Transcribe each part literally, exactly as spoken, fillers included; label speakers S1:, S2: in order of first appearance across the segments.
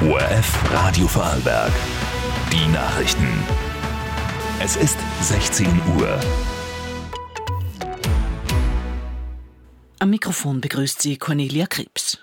S1: O R F Radio Vorarlberg. Die Nachrichten. Es ist sechzehn Uhr.
S2: Am Mikrofon begrüßt sie Cornelia Krebs.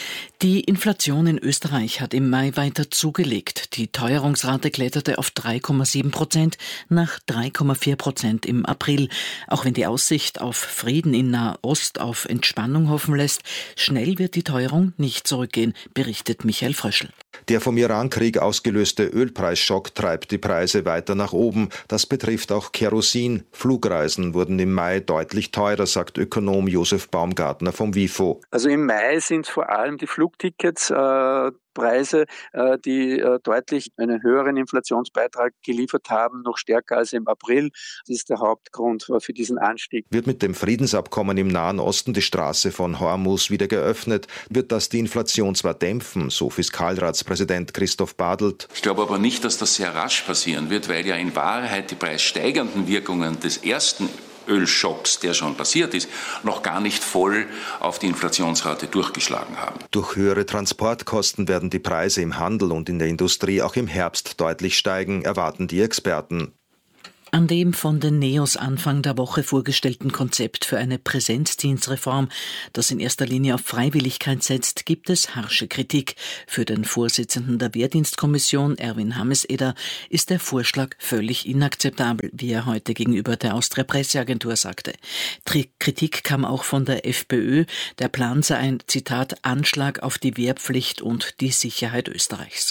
S2: Die Inflation in Österreich hat im Mai weiter zugelegt. Die Teuerungsrate kletterte auf drei Komma sieben Prozent nach drei Komma vier Prozent im April. Auch wenn die Aussicht auf Frieden in Nahost auf Entspannung hoffen lässt, schnell wird die Teuerung nicht zurückgehen, berichtet Michael Fröschl.
S3: Der vom Irankrieg ausgelöste Ölpreisschock treibt die Preise weiter nach oben. Das betrifft auch Kerosin. Flugreisen wurden im Mai deutlich teurer, sagt Ökonom Josef Baumgartner vom WIFO.
S4: Also im Mai sind vor allem die Flugtickets äh, Preise, äh, die äh, deutlich einen höheren Inflationsbeitrag geliefert haben, noch stärker als im April. Das ist der Hauptgrund für diesen Anstieg.
S3: Wird mit dem Friedensabkommen im Nahen Osten die Straße von Hormuz wieder geöffnet, wird das die Inflation zwar dämpfen, so Fiskalratspräsident Christoph Badelt.
S5: Ich glaube aber nicht, dass das sehr rasch passieren wird, weil ja in Wahrheit die preissteigernden Wirkungen des ersten Ölschocks, der schon passiert ist, noch gar nicht voll auf die Inflationsrate durchgeschlagen haben.
S3: Durch höhere Transportkosten werden die Preise im Handel und in der Industrie auch im Herbst deutlich steigen, erwarten die Experten.
S2: An dem von den Neos Anfang der Woche vorgestellten Konzept für eine Präsenzdienstreform, das in erster Linie auf Freiwilligkeit setzt, gibt es harsche Kritik. Für den Vorsitzenden der Wehrdienstkommission, Erwin Hammes-Eder, ist der Vorschlag völlig inakzeptabel, wie er heute gegenüber der Austria Presseagentur sagte. Tri- Kritik kam auch von der FPÖ. Der Plan sei ein, Zitat, Anschlag auf die Wehrpflicht und die Sicherheit Österreichs.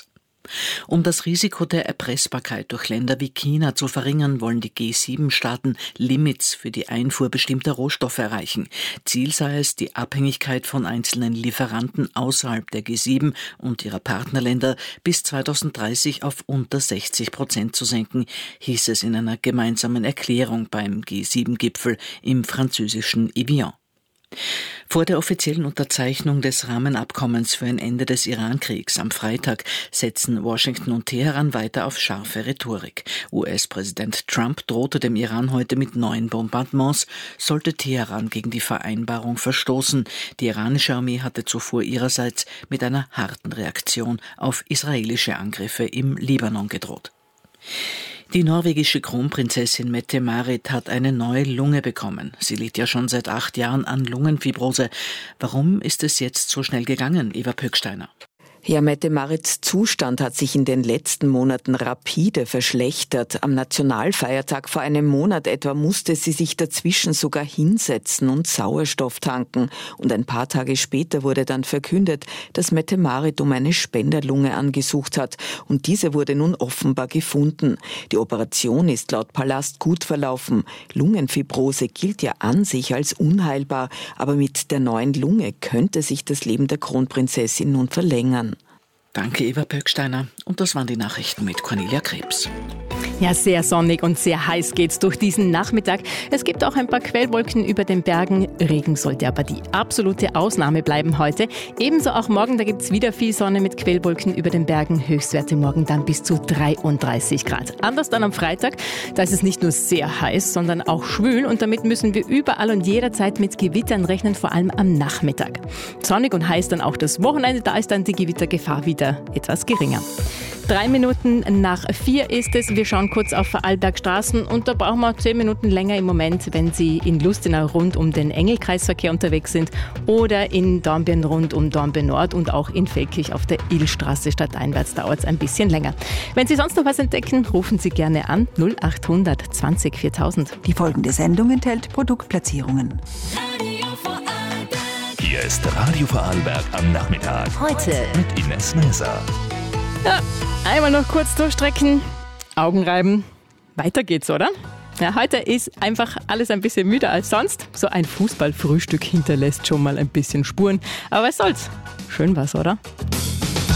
S2: Um das Risiko der Erpressbarkeit durch Länder wie China zu verringern, wollen die G sieben Staaten Limits für die Einfuhr bestimmter Rohstoffe erreichen. Ziel sei es, die Abhängigkeit von einzelnen Lieferanten außerhalb der G sieben und ihrer Partnerländer bis zweitausenddreißig auf unter sechzig Prozent zu senken, hieß es in einer gemeinsamen Erklärung beim G sieben Gipfel im französischen Evian. Vor der offiziellen Unterzeichnung des Rahmenabkommens für ein Ende des Irankriegs am Freitag setzen Washington und Teheran weiter auf scharfe Rhetorik. U S-Präsident Trump drohte dem Iran heute mit neuen Bombardements, sollte Teheran gegen die Vereinbarung verstoßen. Die iranische Armee hatte zuvor ihrerseits mit einer harten Reaktion auf israelische Angriffe im Libanon gedroht. Die norwegische Kronprinzessin Mette-Marit hat eine neue Lunge bekommen. Sie litt ja schon seit acht Jahren an Lungenfibrose. Warum ist es jetzt so schnell gegangen, Eva Pöcksteiner?
S6: Ja, Mette-Marits Zustand hat sich in den letzten Monaten rapide verschlechtert. Am Nationalfeiertag vor einem Monat etwa musste sie sich dazwischen sogar hinsetzen und Sauerstoff tanken. Und ein paar Tage später wurde dann verkündet, dass Mette-Marit um eine Spenderlunge angesucht hat. Und diese wurde nun offenbar gefunden. Die Operation ist laut Palast gut verlaufen. Lungenfibrose gilt ja an sich als unheilbar. Aber mit der neuen Lunge könnte sich das Leben der Kronprinzessin nun verlängern.
S2: Danke, Eva Pöcksteiner. Und das waren die Nachrichten mit Cornelia Krebs.
S7: Ja, sehr sonnig und sehr heiß geht's durch diesen Nachmittag. Es gibt auch ein paar Quellwolken über den Bergen. Regen sollte aber die absolute Ausnahme bleiben heute. Ebenso auch morgen, da gibt's wieder viel Sonne mit Quellwolken über den Bergen. Höchstwerte morgen dann bis zu dreiunddreißig Grad. Anders dann am Freitag, da ist es nicht nur sehr heiß, sondern auch schwül. Und damit müssen wir überall und jederzeit mit Gewittern rechnen, vor allem am Nachmittag. Sonnig und heiß dann auch das Wochenende, da ist dann die Gewittergefahr wieder etwas geringer. Drei Minuten nach vier ist es. Wir schauen kurz auf Vorarlbergstraßen und da brauchen wir zehn Minuten länger im Moment, wenn Sie in Lustenau rund um den Engelkreisverkehr unterwegs sind oder in Dornbirn rund um Dornbirn Nord und auch in Feldkirch auf der Illstraße stadteinwärts dauert es ein bisschen länger. Wenn Sie sonst noch was entdecken, rufen Sie gerne an null achthundert zwanzig viertausend.
S8: Die folgende Sendung enthält Produktplatzierungen.
S1: Hier ist Radio Vorarlberg am Nachmittag.
S9: Heute
S1: mit Ines Näser.
S7: Ja, einmal noch kurz durchstrecken, Augen reiben. Weiter geht's, oder? Ja, heute ist einfach alles ein bisschen müder als sonst. So ein Fußballfrühstück hinterlässt schon mal ein bisschen Spuren. Aber was soll's? Schön war's, oder?